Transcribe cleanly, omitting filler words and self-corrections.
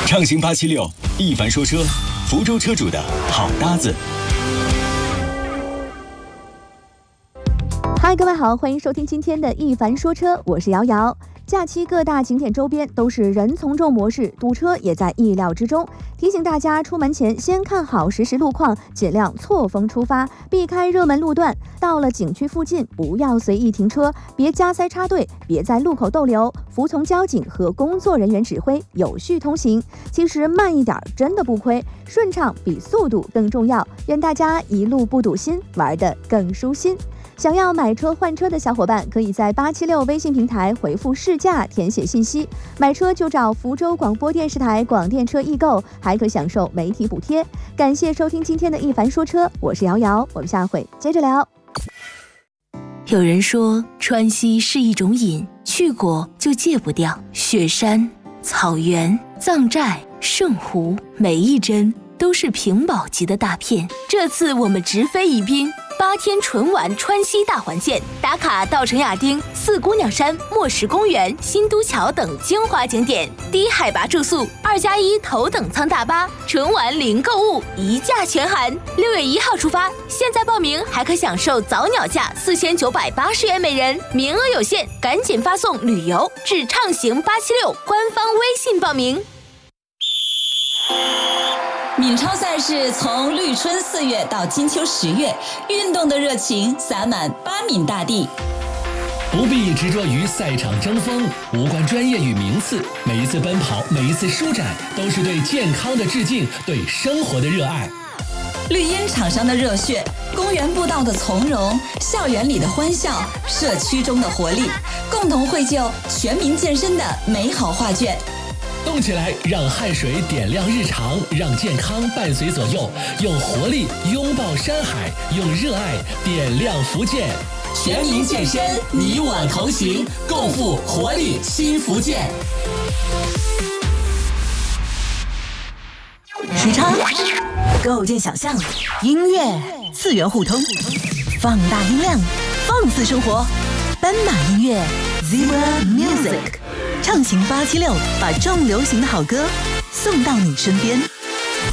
畅行876，一凡说车，福州车主的好搭子。 嗨，各位好，欢迎收听今天的一凡说车，我是瑶瑶。假期各大景点周边都是人从众模式，堵车也在意料之中。提醒大家出门前先看好实时路况，尽量错峰出发，避开热门路段。到了景区附近，不要随意停车，别加塞插队，别在路口逗留，服从交警和工作人员指挥，有序通行。其实慢一点真的不亏，顺畅比速度更重要。愿大家一路不堵心，玩得更舒心。想要买车换车的小伙伴，可以在876微信平台回复试驾填写信息，买车就找福州广播电视台广电车易购，还可享受媒体补贴。感谢收听今天的一凡说车，我是瑶瑶，我们下回接着聊。 有人说川西是一种瘾，去过就戒不掉。雪山、草原、藏寨、圣湖，每一帧都是屏保级的大片。这次我们直飞宜宾，8天纯玩川西大环线，打卡稻城亚丁、四姑娘山、墨石公园、新都桥等精华景点，低海拔住宿，2+1头等舱大巴，纯玩零购物，一价全含。6月1号出发，现在报名还可享受早鸟价4980元每人，名额有限，赶紧发送旅游至畅行876官方微信报名。 闽超赛事从绿春4月到金秋10月，运动的热情洒满巴闽大地。 不必执着于赛场争锋，无关专业与名次，每一次奔跑，每一次舒展，都是对健康的致敬，对生活的热爱。 绿茵场上的热血，公园步道的从容，校园里的欢笑，社区中的活力，共同绘就全民健身的美好画卷。 动起来，让汗水点亮日常，让健康伴随左右，用活力拥抱山海，用热爱点亮福建。 全民健身，你我同行，共赴活力新福建。 时差构建想象，音乐次元互通，放大音量，放肆生活。斑马音乐 Zebra Music， 畅行876，把重流行的好歌送到你身边。